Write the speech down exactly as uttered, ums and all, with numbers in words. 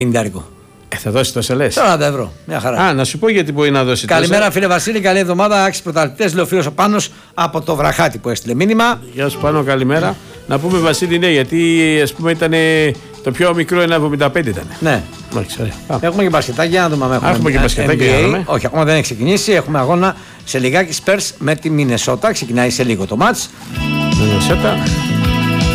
πενήντα. Ε, θα δώσει τόσα λες. σαράντα ευρώ. Μια χαρά. Α, να σου πω γιατί μπορεί να δώσει. Καλημέρα, τόσα. φίλε Βασίλη. Καλή εβδομάδα. Άξιοι πρωταθλητές. Λέει ο φίλος ο Πάνος από το Βραχάτι που έστειλε μήνυμα. Γεια σου Πάνο, καλημέρα. Να πούμε Βασίλη, ναι, γιατί ας πούμε ήταν το πιο μικρό ένα εβδομήντα πέντε ήταν. Ναι. Μάλιστα, ωραία. Έχουμε και μπασκετάκια, να δούμε αν έχουμε. Έχουμε και μπασκετάκια, να δούμε. Όχι, ακόμα δεν έχει ξεκινήσει. Έχουμε αγώνα σε λιγάκι Spurs με τη Μινεσότα. Ξεκινάει σε λίγο το μάτς. Μινεσότα.